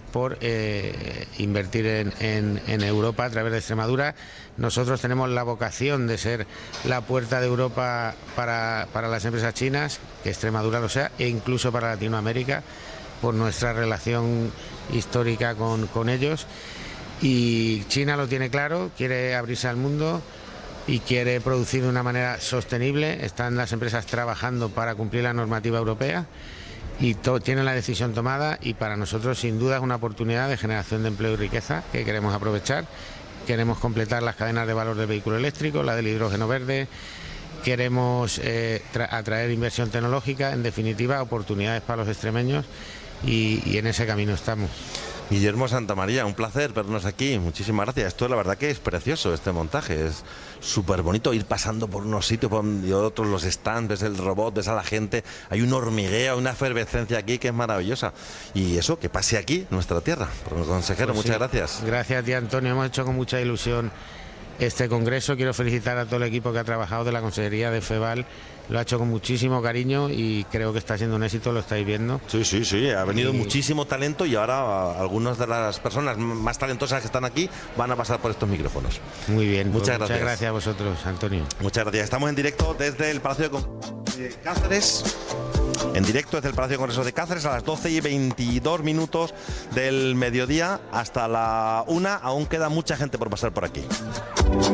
por invertir en Europa a través de Extremadura. Nosotros tenemos la vocación de ser la puerta de Europa para las empresas chinas, que Extremadura lo sea, e incluso para Latinoamérica, por nuestra relación histórica con ellos. Y China lo tiene claro, quiere abrirse al mundo y quiere producir de una manera sostenible. Están las empresas trabajando para cumplir la normativa europea y tienen la decisión tomada, y para nosotros sin duda es una oportunidad de generación de empleo y riqueza que queremos aprovechar. Queremos completar las cadenas de valor del vehículo eléctrico, la del hidrógeno verde, queremos atraer inversión tecnológica, en definitiva oportunidades para los extremeños, y en ese camino estamos. Guillermo Santamaría, un placer vernos aquí, muchísimas gracias. Esto la verdad que es precioso, este montaje, es súper bonito ir pasando por unos sitios y otros, los stands, ves el robot, ves a la gente, hay un hormigueo, una efervescencia aquí que es maravillosa. Y eso, que pase aquí, nuestra tierra. Consejero, Pues muchas sí. Gracias. Gracias a ti, Antonio, hemos hecho con mucha ilusión este congreso. Quiero felicitar a todo el equipo que ha trabajado de la Consejería de FEVAL. Lo ha hecho con muchísimo cariño y creo que está siendo un éxito, lo estáis viendo. Sí, ha venido muchísimo talento, y ahora algunas de las personas más talentosas que están aquí van a pasar por estos micrófonos. Muy bien, muchas gracias. Muchas gracias a vosotros, Antonio. Muchas gracias. Estamos en directo desde el Palacio de Cáceres. En directo desde el Palacio de Congresos de Cáceres a las 12:22 del mediodía hasta la 1. Aún queda mucha gente por pasar por aquí.